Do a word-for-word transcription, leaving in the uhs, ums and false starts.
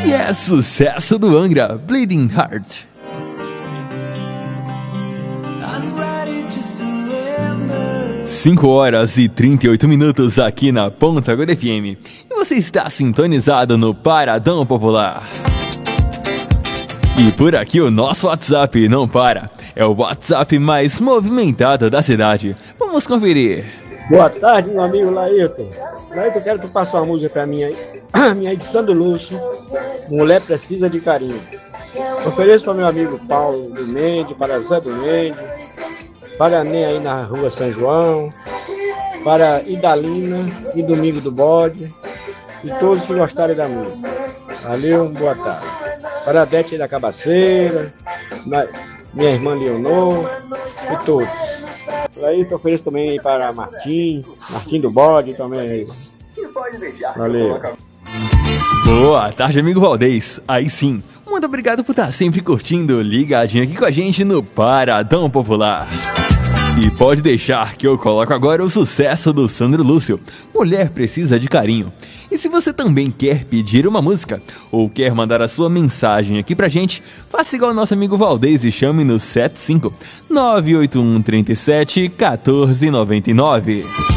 E é sucesso do Angra, Bleeding Heart. cinco horas e trinta e oito minutos aqui na Ponta Aguda F M. E você está sintonizado no Paradão Popular. E por aqui o nosso WhatsApp não para. É o WhatsApp mais movimentado da cidade. Vamos conferir. Boa tarde, meu amigo Laírton. Laírton, eu quero que tu passe uma música pra mim aí. Minha aí de Sandro Lúcio. Mulher Precisa de Carinho. Ofereço para meu amigo Paulo do Mendes, para Zé do Mendes, para Ney aí na rua São João, para Idalina e Domingo do Bode, e todos que gostarem da música. Valeu, boa tarde. Para a Bete da Cabaceira, minha irmã Leonor e todos. Aí eu ofereço também para Martim, Martim do Bode também. Valeu. Boa tarde, amigo Valdez. Aí sim, muito obrigado por estar sempre curtindo, ligadinho aqui com a gente no Paradão Popular. E pode deixar que eu coloco agora o sucesso do Sandro Lúcio, Mulher Precisa de Carinho. E se você também quer pedir uma música ou quer mandar a sua mensagem aqui pra gente, faça igual ao nosso amigo Valdez e chame no sete cinco nove oito um três sete um quatro nove nove.